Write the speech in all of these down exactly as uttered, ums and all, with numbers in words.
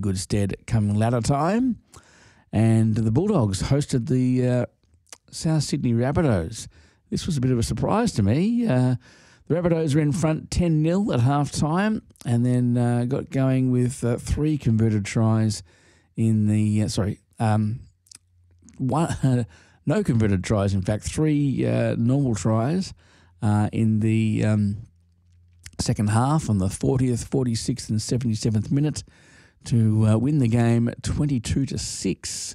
in good stead come ladder time. And the Bulldogs hosted the uh, South Sydney Rabbitohs. This was a bit of a surprise to me. Uh, the Rabbitohs were in front ten nil at half time and then uh, got going with uh, three converted tries in the, uh, sorry, um, one, uh, no converted tries, in fact, three uh, normal tries uh, in the um, second half on the fortieth, forty-sixth and seventy-seventh minute to uh, win the game twenty-two to six.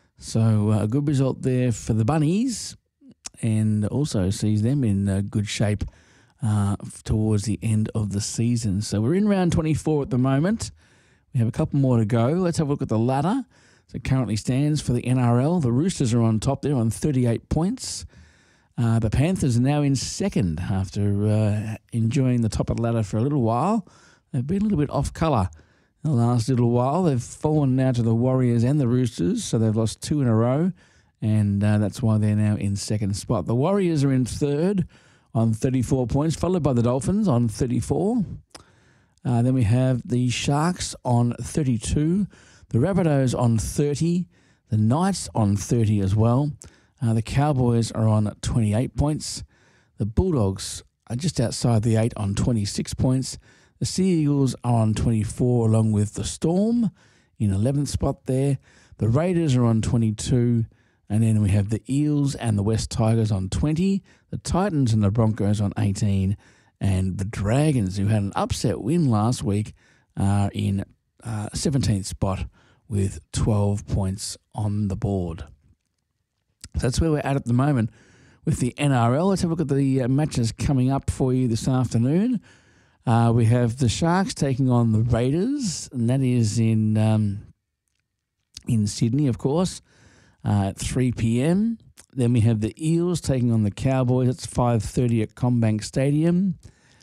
So uh, a good result there for the Bunnies, and also sees them in uh, good shape uh, towards the end of the season. So we're in round twenty-four at the moment. We have a couple more to go. Let's have a look at the ladder. So it currently stands for the N R L. The Roosters are on top there on thirty-eight points. Uh, the Panthers are now in second after uh, enjoying the top of the ladder for a little while. They've been a little bit off colour in the last little while. They've fallen now to the Warriors and the Roosters, so they've lost two in a row, and uh, that's why they're now in second spot. The Warriors are in third on thirty-four points, followed by the Dolphins on thirty-four. Uh, then we have the Sharks on thirty-two, the Rabbitohs on thirty, the Knights on thirty as well. Uh, the Cowboys are on twenty-eight points. The Bulldogs are just outside the eight on twenty-six points. The Sea Eagles are on twenty-four along with the Storm in eleventh spot there. The Raiders are on twenty-two. And then we have the Eels and the West Tigers on twenty. The Titans and the Broncos on eighteen. And the Dragons, who had an upset win last week, are in uh, seventeenth spot with twelve points on the board. So that's where we're at at the moment with the N R L. Let's have a look at the uh, matches coming up for you this afternoon. Uh, we have the Sharks taking on the Raiders, and that is in um, in Sydney, of course, uh, at three p.m. Then we have the Eels taking on the Cowboys. It's five thirty at CommBank Stadium.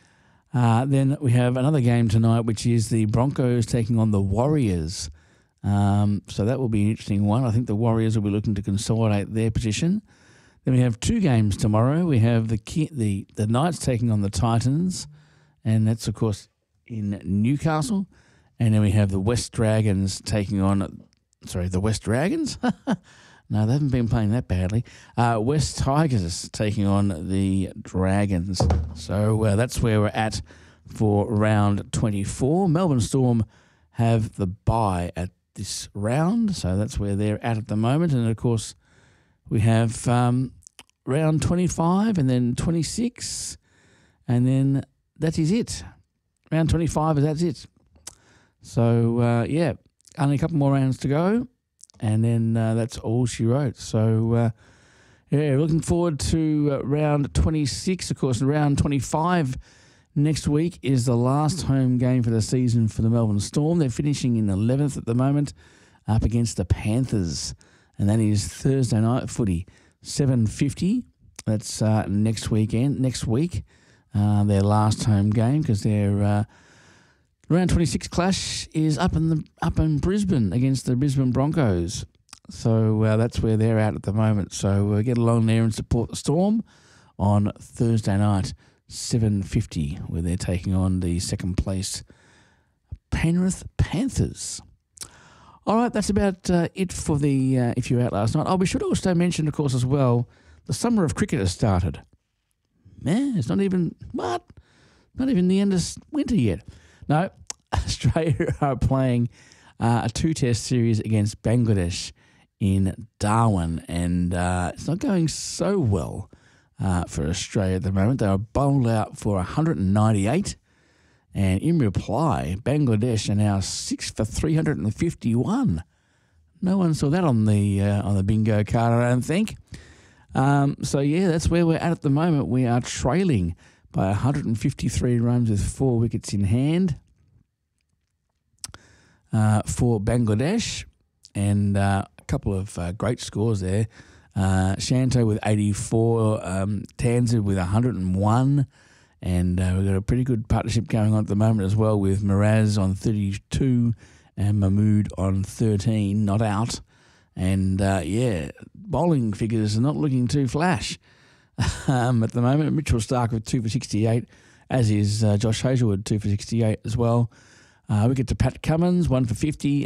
Uh, then we have another game tonight, which is the Broncos taking on the Warriors. Um, so that will be an interesting one. I think the Warriors will be looking to consolidate their position. Then we have two games tomorrow. We have the the the Knights taking on the Titans, and that's, of course, in Newcastle. And then we have the West Dragons taking on, sorry, the West Dragons? No, they haven't been playing that badly. Uh, West Tigers taking on the Dragons. So uh, that's where we're at for round twenty-four. Melbourne Storm have the bye at this round, so that's where they're at at the moment. And, of course, we have um, round twenty-five and then twenty-six, and then that is it. Round twenty-five, and that's it. So, uh, yeah, only a couple more rounds to go. And then uh, that's all she wrote. So, uh, yeah, looking forward to uh, round twenty-six. Of course, round twenty-five next week is the last home game for the season for the Melbourne Storm. They're finishing in eleventh at the moment, up against the Panthers. And that is Thursday night footy, seven fifty. That's uh, next weekend, next week, uh, their last home game, because they're... Uh, Round twenty-six clash is up in the up in Brisbane against the Brisbane Broncos. So uh, that's where they're at at the moment. So uh, get along there and support the Storm on Thursday night, seven fifty, where they're taking on the second place Penrith Panthers. All right, that's about uh, it for the uh, If You Were Out Last Night. Oh, we should also mention, of course, as well, the summer of cricket has started. Man, it's not even, what? Not even the end of winter yet. No, Australia are playing uh, a two-test series against Bangladesh in Darwin, and uh, it's not going so well uh, for Australia at the moment. They were bowled out for one hundred ninety-eight, and in reply, Bangladesh are now six for three hundred fifty-one. No one saw that on the uh, on the bingo card, I don't think. Um, so, yeah, that's where we're at at the moment. We are trailing by one hundred fifty-three runs with four wickets in hand uh, for Bangladesh, and uh, a couple of uh, great scores there. Uh, Shanto with eighty-four, um, Tanzil with one hundred one, and uh, we've got a pretty good partnership going on at the moment as well with Miraz on thirty-two and Mahmood on thirteen, not out. And, uh, yeah, bowling figures are not looking too flash. Um, at the moment, Mitchell Stark with two for sixty-eight, as is uh, Josh Hazlewood, two for sixty-eight as well. Uh, we get to Pat Cummins, one for fifty,